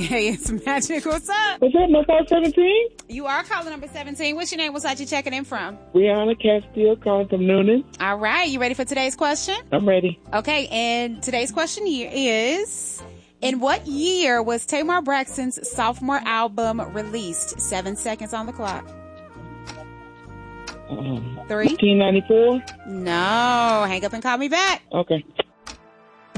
Hey, it's Magic. What's up? What's up, number 17? You are calling number 17. What's your name? What side you checking in from? Brianna Castile calling from Noonan. All right. You ready for today's question? I'm ready. Okay. And today's question here is, in what year was Tamar Braxton's sophomore album released? 7 seconds on the clock. 3. 1994? No. Hang up and call me back. Okay.